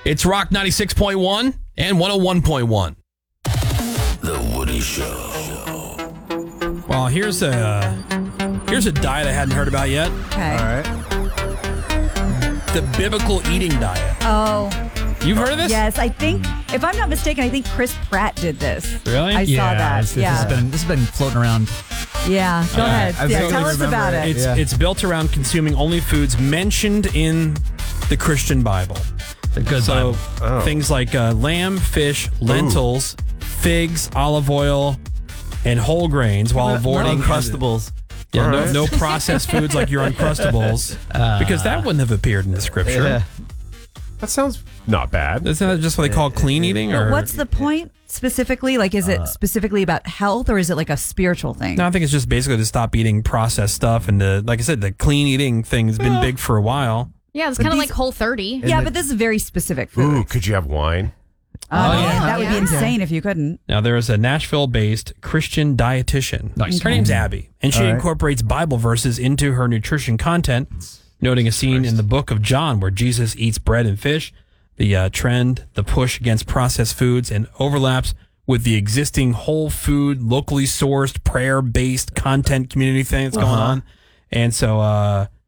It's Rock 96.1 and 101.1. The Woody Show. Well, here's a diet I hadn't heard about yet. Okay. All right. The biblical eating diet. Oh, You've heard of this? yes. I think, if I'm not mistaken, I think Chris Pratt did this. Really? I saw that. This has been floating around. Yeah. Go ahead. I Yeah, vaguely tell us remember about it. it. It's built around consuming only foods mentioned in the Christian Bible. The good So Bible. things like lamb, fish, lentils, figs, olive oil, and whole grains, while avoiding Uncrustables. Yeah, All no, right. no processed foods like your Uncrustables, because that wouldn't have appeared in the scripture. Yeah. That sounds not bad. Isn't that just what they call clean eating? But Or what's the point specifically? Like, is it specifically about health, or is it like a spiritual thing? No, I think it's just basically to stop eating processed stuff, and like I said, the clean eating thing has been big for a while. Yeah, it's kind of like Whole30. Yeah, but this is very specific food. Ooh, could you have wine? That would be Yeah. insane if you couldn't. Now, there is a Nashville-based Christian dietitian. Nice. Her name's Abby, and she All right. incorporates Bible verses into her nutrition content, noting a scene in the book of John where Jesus eats bread and fish, the trend, the push against processed foods, and overlaps with the existing whole food, locally sourced, prayer-based content community thing that's going on. And so